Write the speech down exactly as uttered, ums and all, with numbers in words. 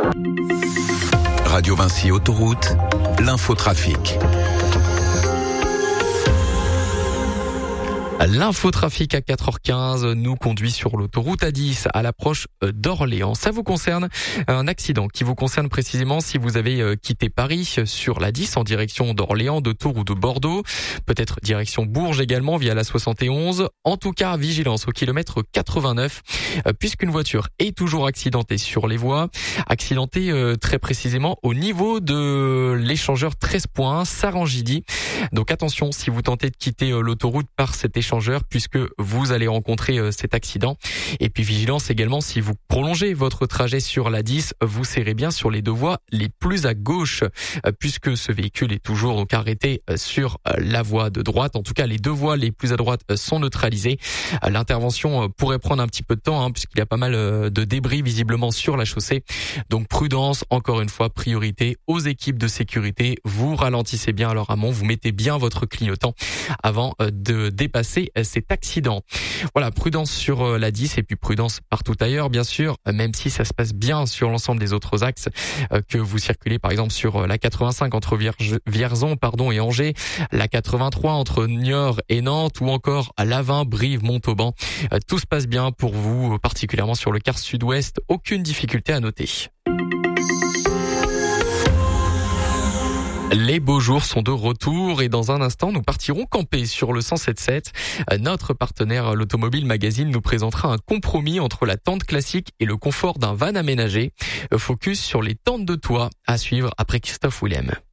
Radio Vinci Autoroute, l'infotrafic. L'infotrafic à quatre heures quinze nous conduit sur l'autoroute A dix à l'approche d'Orléans. Ça vous concerne, un accident qui vous concerne précisément si vous avez quitté Paris sur la dix en direction d'Orléans, de Tours ou de Bordeaux. Peut-être direction Bourges également via la soixante et onze. En tout cas, vigilance au kilomètre quatre-vingt-neuf puisqu'une voiture est toujours accidentée sur les voies. Accidentée très précisément au niveau de l'échangeur treize points, Sarangidi. Donc attention si vous tentez de quitter l'autoroute par cet échangeur puisque vous allez rencontrer euh, cet accident. Et puis vigilance également si vous prolongez votre trajet sur la dix, vous serrez bien sur les deux voies les plus à gauche euh, puisque ce véhicule est toujours donc arrêté euh, sur euh, la voie de droite. En tout cas, les deux voies les plus à droite euh, sont neutralisées. Euh, l'intervention euh, pourrait prendre un petit peu de temps hein, puisqu'il y a pas mal euh, de débris visiblement sur la chaussée. Donc prudence, encore une fois, priorité aux équipes de sécurité. Vous ralentissez bien à leur amont, vous mettez bien votre clignotant avant euh, de dépasser cet accident. Voilà, prudence sur la dix et puis prudence partout ailleurs, bien sûr, même si ça se passe bien sur l'ensemble des autres axes que vous circulez, par exemple sur la quatre-vingt-cinq entre Vierzon pardon, et Angers, la quatre-vingt-trois entre Niort et Nantes ou encore à l'Avin, Brive, Montauban. Tout se passe bien pour vous, particulièrement sur le quart sud-ouest. Aucune difficulté à noter. Les beaux jours sont de retour et dans un instant, nous partirons camper sur le cent sept sept. Notre partenaire, l'Automobile Magazine, nous présentera un compromis entre la tente classique et le confort d'un van aménagé. Focus sur les tentes de toit à suivre après Christophe Willem.